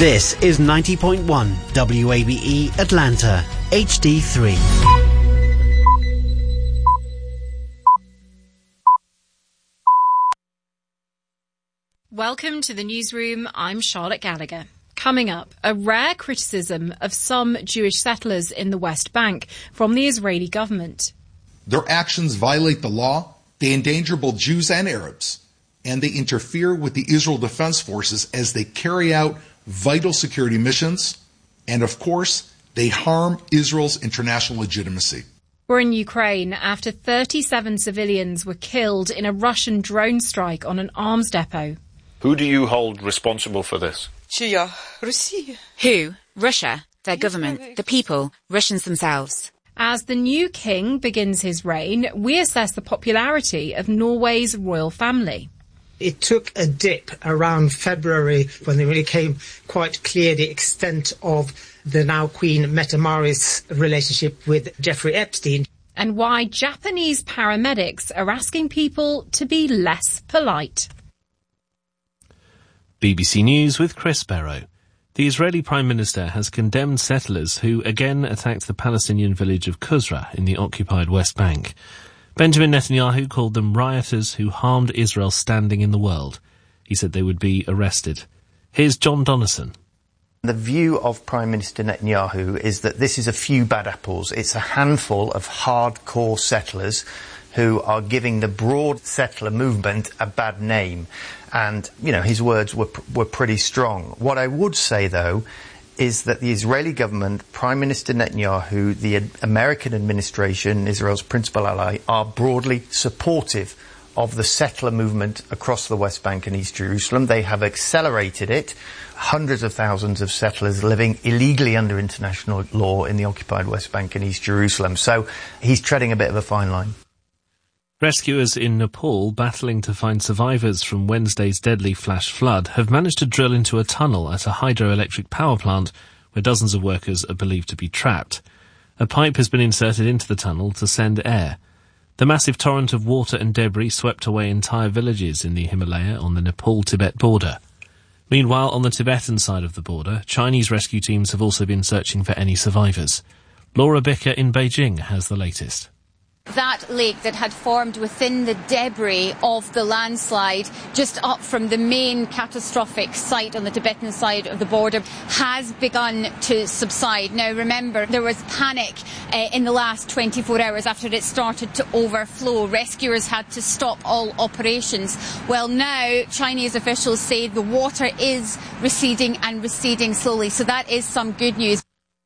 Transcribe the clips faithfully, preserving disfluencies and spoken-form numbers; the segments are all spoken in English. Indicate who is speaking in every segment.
Speaker 1: This is ninety point one W A B E Atlanta, H D three.
Speaker 2: Welcome to the newsroom. I'm Charlotte Gallagher. Coming up, a rare criticism of some Jewish settlers in the West Bank from the Israeli government.
Speaker 3: Their actions violate the law, they endanger both Jews and Arabs, and they interfere with the Israel Defense Forces as they carry out vital security missions, and of course, they harm Israel's international legitimacy.
Speaker 2: We're in Ukraine after thirty-seven civilians were killed in a Russian drone strike on an arms depot.
Speaker 4: Who do you hold responsible for this?
Speaker 5: Who? Russia, their government, the people, Russians themselves.
Speaker 2: As the new king begins his reign, we assess the popularity of Norway's royal family.
Speaker 6: It took a dip around February when it really came quite clear the extent of the now Queen Mette Maris' relationship with Jeffrey Epstein.
Speaker 2: And why Japanese paramedics are asking people to be less polite.
Speaker 7: B B C News with Chris Barrow. The Israeli Prime Minister has condemned settlers who again attacked the Palestinian village of Qusra in the occupied West Bank. Benjamin Netanyahu called them rioters who harmed Israel's standing in the world. He said they would be arrested. Here's John Donnison.
Speaker 8: The view of Prime Minister Netanyahu is that this is a few bad apples. It's a handful of hardcore settlers who are giving the broad settler movement a bad name. And, you know, his words were were pretty strong. What I would say, though, is that the Israeli government, Prime Minister Netanyahu, the American administration, Israel's principal ally, are broadly supportive of the settler movement across the West Bank and East Jerusalem. They have accelerated it. Hundreds of thousands of settlers living illegally under international law in the occupied West Bank and East Jerusalem. So he's treading a bit of a fine line.
Speaker 7: Rescuers in Nepal, battling to find survivors from Wednesday's deadly flash flood, have managed to drill into a tunnel at a hydroelectric power plant where dozens of workers are believed to be trapped. A pipe has been inserted into the tunnel to send air. The massive torrent of water and debris swept away entire villages in the Himalaya on the Nepal-Tibet border. Meanwhile, on the Tibetan side of the border, Chinese rescue teams have also been searching for any survivors. Laura Bicker in Beijing has the latest.
Speaker 9: That lake that had formed within the debris of the landslide just up from the main catastrophic site on the Tibetan side of the border has begun to subside. Now remember, there was panic uh, in the last twenty-four hours after it started to overflow. Rescuers had to stop all operations. Well, now Chinese officials say the water is receding and receding slowly, so that is some good news.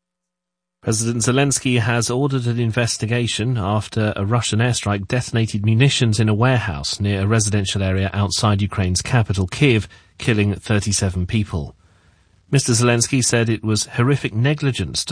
Speaker 7: President Zelensky has ordered an investigation after a Russian airstrike detonated munitions in a warehouse near a residential area outside Ukraine's capital, Kyiv, killing thirty-seven people. Mister Zelensky said it was horrific negligence to